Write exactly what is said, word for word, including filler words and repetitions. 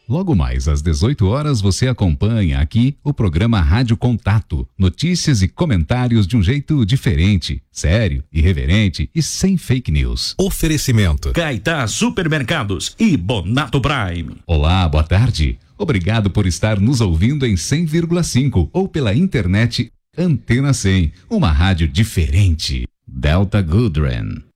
Logo mais às dezoito horas você acompanha aqui o programa Rádio Contato. Notícias e comentários de um jeito diferente, sério, irreverente e sem fake news. Oferecimento Caetá Supermercados e Bonato Prime. Olá, boa tarde. Obrigado por estar nos ouvindo em cem vírgula cinco ou pela internet Antena cem, uma rádio diferente. Delta Goodrem.